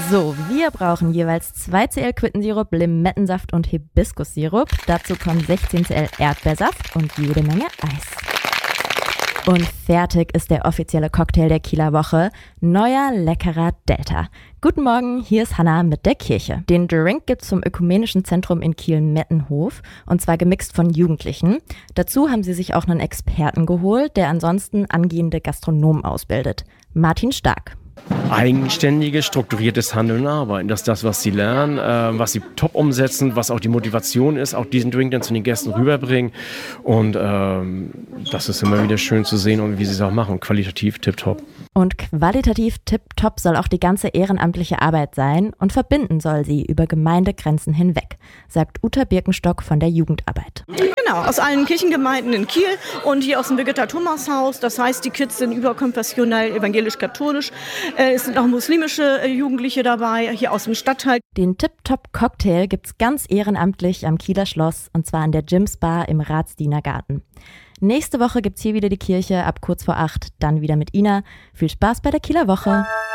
So, wir brauchen jeweils 2 Cl Quittensirup, Limettensaft und Hibiskussirup. Dazu kommen 16 Cl Erdbeersaft und jede Menge Eis. Und fertig ist der offizielle Cocktail der Kieler Woche. Neuer, leckerer Delta. Guten Morgen, hier ist Hannah mit der Kirche. Den Drink gibt's vom Ökumenischen Zentrum in Kiel-Mettenhof und zwar gemixt von Jugendlichen. Dazu haben sie sich auch einen Experten geholt, der ansonsten angehende Gastronomen ausbildet. Martin Stark. Eigenständiges, strukturiertes Handeln und Arbeiten. Das ist das, was sie lernen, was sie top umsetzen, was auch die Motivation ist, auch diesen Drink dann zu den Gästen rüberbringen. Und das ist immer wieder schön zu sehen und wie sie es auch machen. Qualitativ tipptopp. Und qualitativ tipptopp soll auch die ganze ehrenamtliche Arbeit sein und verbinden soll sie über Gemeindegrenzen hinweg, sagt Uta Birkenstock von der Jugendarbeit. Genau, aus allen Kirchengemeinden in Kiel und hier aus dem Birgitta Thomas Haus. Das heißt, die Kids sind überkonfessionell, evangelisch-katholisch. Es sind auch muslimische Jugendliche dabei, hier aus dem Stadtteil. Den Tip-Top-Cocktail gibt's ganz ehrenamtlich am Kieler Schloss und zwar an der Jims Bar im Ratsdienergarten. Nächste Woche gibt's hier wieder die Kirche ab kurz vor 8, dann wieder mit Ina. Viel Spaß bei der Kieler Woche.